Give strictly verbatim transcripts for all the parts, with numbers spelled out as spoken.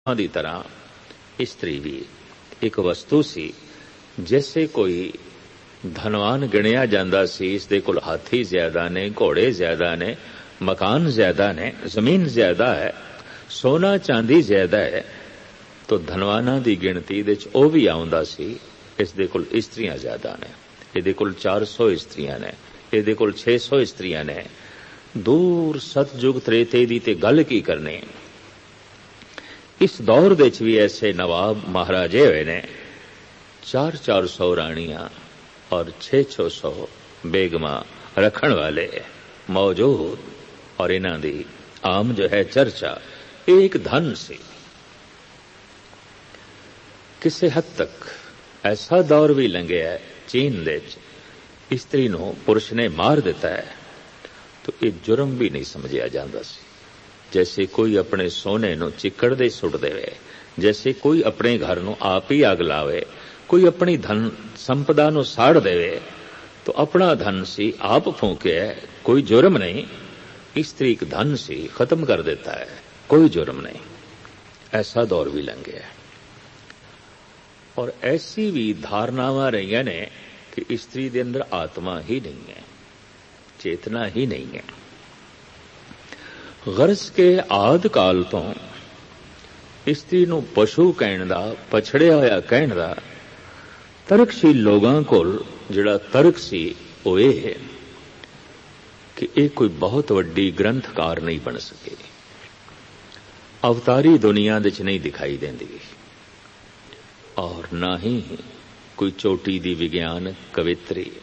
ਦੀ ਤਰ੍ਹਾਂ ਇਸਤਰੀ ਵੀ ਇੱਕ ਵਸਤੂ ਸੀ। ਜੈਸੇ ਕੋਈ ਧਨਵਾਨ ਗਿਣਿਆ ਜਾਂਦਾ ਸੀ, ਇਸ ਦੇ ਕੋਲ ਹਾਥੀ ਜ਼ਿਆਦਾ ਨੇ, ਘੋੜੇ ਜ਼ਿਆਦਾ ਨੇ, ਮਕਾਨ ਜ਼ਿਆਦਾ ਨੇ, ਜ਼ਮੀਨ ਜ਼ਿਆਦਾ ਹੈ, ਸੋਨਾ ਚਾਂਦੀ ਜ਼ਿਆਦਾ ਹੈ, ਤਾਂ ਧਨਵਾਨਾਂ ਦੀ ਗਿਣਤੀ ਦੇ 'ਚ ਉਹ ਵੀ ਆਉਂਦਾ ਸੀ। ਇਸ ਦੇ ਕੋਲ ਇਸਤਰੀਆਂ ਜ਼ਿਆਦਾ ਨੇ, ਇਹਦੇ ਕੋਲ ਚਾਰ ਸੌ ਇਸਤਰੀਆਂ ਨੇ, ਇਹਦੇ ਕੋਲ ਛੇ ਸੌ ਇਸਤਰੀਆਂ ਨੇ। ਦੂਰ ਸਤਜੁਗ ਤ੍ਰੇਤੇ ਦੀ ਤੇ ਗੱਲ ਕੀ ਕਰਨੀ। ਇਸ ਦੌਰ ਦੇ 'ਚ ਵੀ ਐਸੇ ਨਵਾਬ ਮਹਾਰਾਜੇ ਹੋਏ ਨੇ, ਚਾਰ ਚਾਰ ਸੌ ਰਾਣੀਆਂ ਔਰ ਛੇ ਛੇ ਸੌ ਬੇਗਮਾਂ ਰੱਖਣ ਵਾਲੇ ਮੌਜੂਦ, ਔਰ ਇਹਨਾਂ ਦੀ ਆਮ ਜੋ ਹੈ ਚਰਚਾ। ਇਹ ਇੱਕ ਧਨ ਸੀ। ਕਿਸੇ ਹੱਦ ਤੱਕ ਐਸਾ ਦੌਰ ਵੀ ਲੰਘਿਆ ਚੀਨ ਦੇ 'ਚ, ਇਸਤਰੀ ਨੂੰ ਪੁਰਸ਼ ਨੇ ਮਾਰ ਦਿੱਤਾ ਹੈ ਤਾਂ ਇਹ ਜੁਰਮ ਵੀ ਨਹੀਂ ਸਮਝਿਆ ਜਾਂਦਾ ਸੀ। ਜੈਸੇ ਕੋਈ ਆਪਣੇ ਸੋਨੇ ਨੂੰ ਚਿੱਕੜ ਦੇ ਸੁੱਟ ਦੇਵੇ, ਜੈਸੇ ਕੋਈ ਆਪਣੇ ਘਰ ਨੂੰ ਆਪ ਹੀ ਅੱਗ ਲਾਵੇ, ਕੋਈ ਆਪਣੀ ਧਨ ਸੰਪਦਾ ਨੂੰ ਸਾੜ ਦੇਵੇ ਤਾਂ ਆਪਣਾ ਧਨ ਸੀ, ਆਪ ਫੂਕਿਆ, ਕੋਈ ਜੁਰਮ ਨਹੀਂ। ਇਸਤਰੀ ਇੱਕ ਧਨ ਸੀ, ਖਤਮ ਕਰ ਦਿੱਤਾ ਹੈ, ਕੋਈ ਜੁਰਮ ਨਹੀਂ। ਐਸਾ ਦੌਰ ਵੀ ਲੰਘਿਆ ਔਰ ਐਸੀ ਵੀ ਧਾਰਨਾਵਾਂ ਰਹੀਆਂ ਨੇ ਕਿ ਇਸਤਰੀ ਦੇ ਅੰਦਰ ਆਤਮਾ ਹੀ ਨਹੀਂ ਹੈ, ਚੇਤਨਾ ਹੀ ਨਹੀਂ ਹੈ। ਗਰਜ਼ ਕੇ ਆਦਿ ਕਾਲ ਤੋਂ ਇਸਤਰੀ ਨੂੰ ਪਸ਼ੂ ਕਹਿਣ ਦਾ, ਪਛੜਿਆ ਹੋਇਆ ਕਹਿਣ ਦਾ ਤਰਕਸ਼ੀਲ ਲੋਕਾਂ ਕੋਲ ਜਿਹੜਾ ਤਰਕ ਸੀ ਉਹ ਇਹ ਹੈ ਕਿ ਇਹ ਕੋਈ ਬਹੁਤ ਵੱਡੀ ਗ੍ਰੰਥਕਾਰ ਨਹੀਂ ਬਣ ਸਕੇ, ਅਵਤਾਰੀ ਦੁਨੀਆ ਦੇ 'ਚ ਨਹੀਂ ਦਿਖਾਈ ਦਿੰਦੀ, ਔਰ ਨਾ ਹੀ ਕੋਈ ਚੋਟੀ ਦੀ ਵਿਗਿਆਨ ਕਵਿਤਰੀ।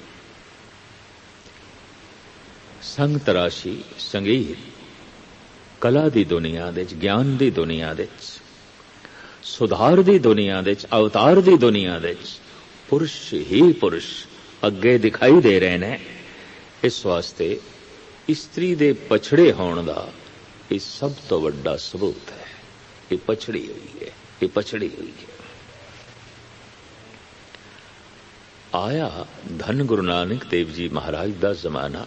ਸੰਗ ਤਰਾਸ਼ੀ, ਸੰਗੀਤ, ਕਲਾ ਦੀ ਦੁਨੀਆ ਦੇ 'ਚ, ਗਿਆਨ ਦੀ ਦੁਨੀਆ ਦੇ 'ਚ, ਸੁਧਾਰ ਦੀ ਦੁਨੀਆ ਦੇ 'ਚ, ਅਵਤਾਰ ਦੀ ਦੁਨੀਆ ਦੇ 'ਚ ਪੁਰਸ਼ ਹੀ ਪੁਰਸ਼ ਅੱਗੇ ਦਿਖਾਈ ਦੇ ਰਹੇ ਨੇ। ਇਸ ਵਾਸਤੇ ਇਸਤਰੀ ਦੇ ਪਛੜੇ ਹੋਣ ਦਾ ਇਹ ਸਭ ਤੋਂ ਵੱਡਾ ਸਬੂਤ ਹੈ। ਇਹ ਪਛੜੀ ਹੋਈ ਹੈ, ਇਹ ਪਛੜੀ ਹੋਈ ਹੈ। ਆਇਆ ਧੰਨ ਗੁਰੂ ਨਾਨਕ ਦੇਵ ਜੀ ਮਹਾਰਾਜ ਦਾ ਜ਼ਮਾਨਾ।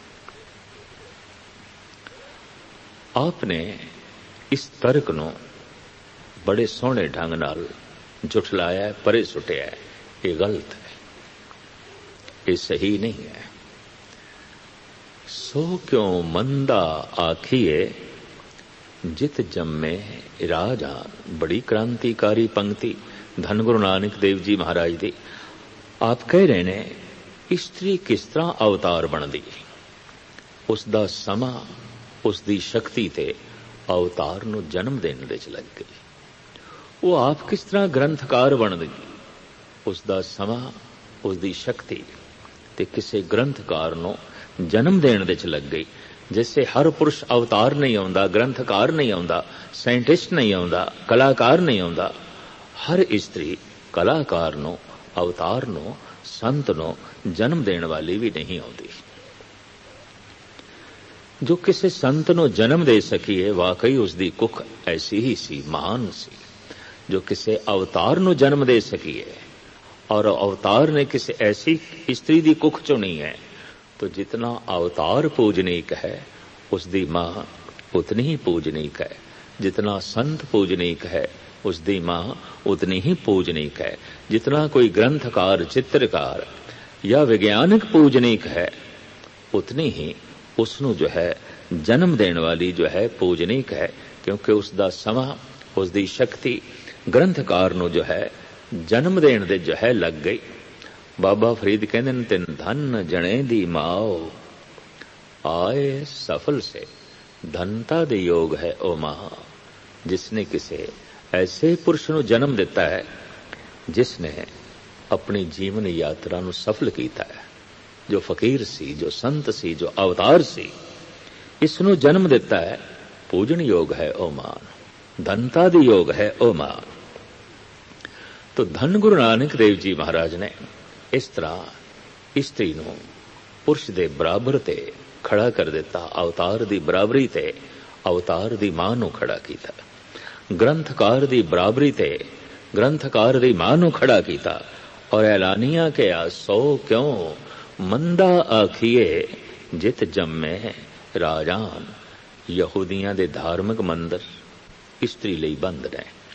ਆਪਨੇ ਇਸ ਤਰਕ ਨੂੰ ਬੜੇ ਸੋਹਣੇ ਢੰਗ ਨਾਲ ਝੁਠਲਾਇਆ, ਪਰੇ ਸੁੱਟਿਆ। ਇਹ ਗਲਤ ਹੈ, ਇਹ ਸਹੀ ਨਹੀਂ ਹੈ। ਸੋ ਕਿਉਂ ਮੰਦਾ ਆਖੀਏ ਜਿਤ ਜੰਮੇ ਰਾਜਾਨ। ਬੜੀ ਕ੍ਰਾਂਤੀਕਾਰੀ ਪੰਕਤੀ ਧੰਨ ਗੁਰੂ ਨਾਨਕ ਦੇਵ ਜੀ ਮਹਾਰਾਜ ਦੀ। ਆਪ ਕਹਿ ਰਹੇ ਨੇ ਇਸਤਰੀ ਕਿਸ ਤਰ੍ਹਾਂ ਅਵਤਾਰ ਬਣਦੀ, ਉਸ ਦਾ ਸਮਾਂ, ਉਸ ਦੀ ਸ਼ਕਤੀ ਤੇ ਅਵਤਾਰ ਨੂੰ ਜਨਮ ਦੇਣ ਦੇ 'ਚ ਲੱਗ ਗਈ। ਉਹ ਆਪ ਕਿਸ ਤਰ੍ਹਾਂ ਗ੍ਰੰਥਕਾਰ ਬਣਦੀ, ਉਸ ਦਾ ਸਮਾਂ, ਉਸ ਦੀ ਸ਼ਕਤੀ ਤੇ ਕਿਸੇ ਗ੍ਰੰਥਕਾਰ ਨੂੰ ਜਨਮ ਦੇਣ ਦੇ 'ਚ ਲੱਗ ਗਈ। ਜੈਸੇ ਹਰ ਪੁਰਸ਼ ਅਵਤਾਰ ਨਹੀਂ ਆਉਂਦਾ, ਗ੍ਰੰਥਕਾਰ ਨਹੀਂ ਆਉਂਦਾ, ਸਾਇੰਟਿਸਟ ਨਹੀਂ ਆਉਂਦਾ, ਕਲਾਕਾਰ ਨਹੀਂ ਆਉਂਦਾ, ਹਰ ਇਸਤਰੀ ਕਲਾਕਾਰ ਨੂੰ, ਅਵਤਾਰ ਨੂੰ, ਸੰਤ ਨੂੰ ਜਨਮ ਦੇਣ ਵਾਲੀ ਵੀ ਨਹੀਂ ਆਉਂਦੀ। ਜੋ ਕਿਸੇ ਸੰਤ ਨੂੰ ਜਨਮ ਦੇ ਸਕੀਏ, ਵਾਕਈ ਉਸ ਦੀ ਕੁੱਖ ਐਸੀ ਹੀ ਸੀ, ਮਹਾਨ ਸੀ। ਜੋ ਕਿਸੇ ਅਵਤਾਰ ਨੂੰ ਜਨਮ ਦੇ ਸਕੀਏ ਔਰ ਅਵਤਾਰ ਨੇ ਕਿਸੇ ਐਸੀ ਇਸਤਰੀ ਦੀ ਕੁੱਖ ਚੁਣੀ ਹੈ, तो जितना अवतार पूजनीक है उसकी मां उतनी ही पूजनीक है, जितना संत पूजनीक है उसकी मां उतनी ही पूजनीक है, जितना कोई ग्रंथकार, चित्रकार या वैज्ञानिक पूजनीक है उतनी ही उसनू जो है जन्म देने वाली जो है पूजनीक है, क्योंकि उसका समा, उसकी शक्ति ग्रंथकार नू जो है जन्म देने दे जो है लग गई। बाबा फरीद कहते हैं तिन धन जने दी माओ आए सफल से, धनता दे योग है ओ मां। जिसने किसी ऐसे पुरुष को जन्म दिता है जिसने अपनी जीवन यात्रा को सफल किया है, जो फकीर सी, जो संत सी, जो अवतार सी, इसनों जन्म दिता है, पूजन योग है ओ मान, धनता दे योग है ओ मान। तो धन गुरु नानक देव जी महाराज ने इस तरह इस्त्री नूं पुरुष दे बराबर ते खड़ा कर दिता, अवतार दी बराबरी ते अवतार दी मां नूं खड़ा कीता, ग्रंथकार दी बराबरी ते ग्रंथकार दी मां नूं खड़ा कीता और ऐलानिया किया सो क्यों मंदा आखिए जित जम्मे राजान। यहूदियां दे धार्मिक मंदिर इस्त्री लई बंद ने।